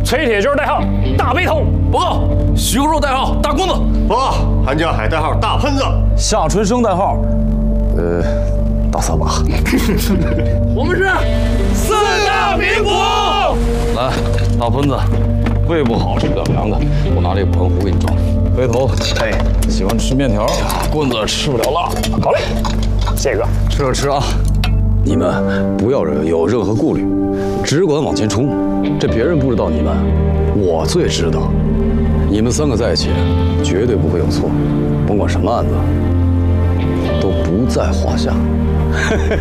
崔铁军代号大背头。 报告，徐国寿代号大棍子。 报告，韩江海代号大喷子。 夏春生代号，大扫把。 我们是四大名捕。 来，大喷子，胃不好吃不了凉的，我拿这个盆壶给你装。背头，哎，喜欢吃面条，棍子吃不了辣。 好嘞，谢哥， 吃着吃啊！你们不要有任何顾虑，只管往前冲。这别人不知道你们，我最知道。你们三个在一起，绝对不会有错，甭管什么案子，都不在话下。